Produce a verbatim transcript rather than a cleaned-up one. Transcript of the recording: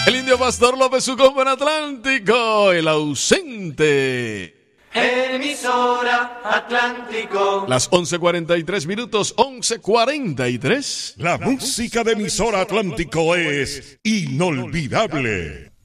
El Indio Pastor López, su compa en Atlántico, el ausente. Emisora Atlántico. Las once cuarenta y tres minutos, once cuarenta y tres. La música de Emisora Atlántico es inolvidable.